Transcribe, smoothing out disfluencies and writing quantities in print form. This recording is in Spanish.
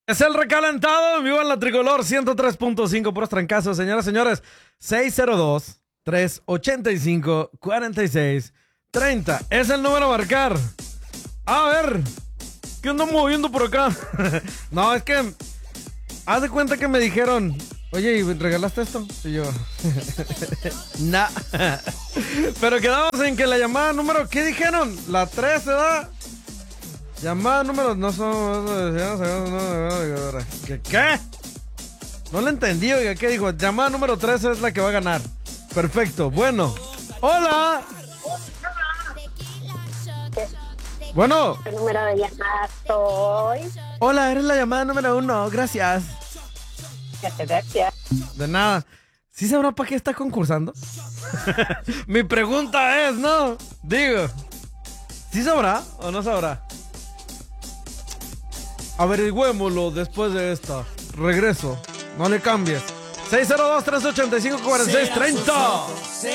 Es el recalentado en vivo en la Tricolor 103.5, puros trancazos, señoras y señores. 602-385-4630. Es el número a marcar. A ver, ¿qué ando moviendo por acá? No, es que haz de cuenta que me dijeron, oye, ¿y regalaste esto? Y yo, nah. Pero quedamos en que la llamada número, ¿qué dijeron? La 3, ¿verdad? Llamada número, no son... ¿Qué? No le entendí, oiga, ¿qué dijo? Llamada número 3 es la que va a ganar. Perfecto, bueno. ¡Hola! Bueno. El número de llamada soy. Hola, eres la llamada número 1, gracias. Gracias. De nada. ¿Sí sabrá para qué está concursando? Mi pregunta es, ¿no? Digo, ¿sí sabrá o no sabrá? Averigüémoslo después de esta. Regreso. No le cambies. 602-385-4630.